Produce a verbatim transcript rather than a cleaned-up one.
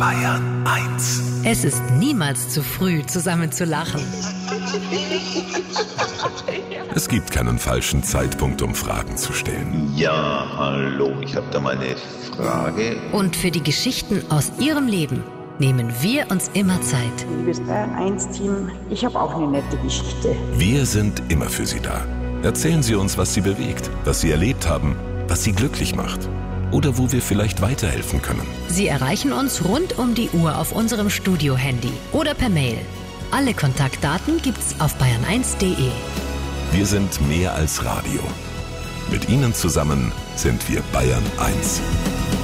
Bayern eins. Es ist niemals zu früh, zusammen zu lachen. Es gibt keinen falschen Zeitpunkt, um Fragen zu stellen. Ja, hallo, ich habe da mal eine Frage. Und für die Geschichten aus Ihrem Leben nehmen wir uns immer Zeit. Liebes Bayern eins Team, ich habe auch eine nette Geschichte. Wir sind immer für Sie da. Erzählen Sie uns, was Sie bewegt, was Sie erlebt haben, was Sie glücklich macht oder wo wir vielleicht weiterhelfen können. Sie erreichen uns rund um die Uhr auf unserem Studio-Handy oder per Mail. Alle Kontaktdaten gibt's auf bayern eins punkt de. Wir sind mehr als Radio. Mit Ihnen zusammen sind wir Bayern eins.